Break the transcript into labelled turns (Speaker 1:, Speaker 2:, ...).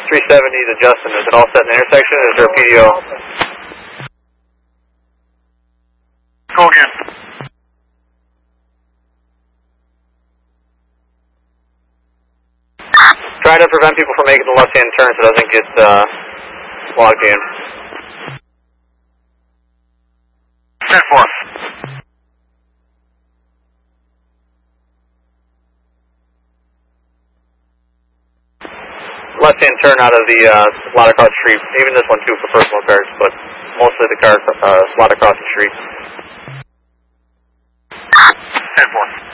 Speaker 1: 370 to Justin. Is it all set in the intersection or is there a PDO?
Speaker 2: Go again.
Speaker 1: Try to prevent people from making the left-hand turn so it doesn't get logged in.
Speaker 2: 10-4.
Speaker 1: Left-hand turn out of the lot across the street. Even this one too for personal cars, but mostly the car lot across the street.
Speaker 2: 10-4.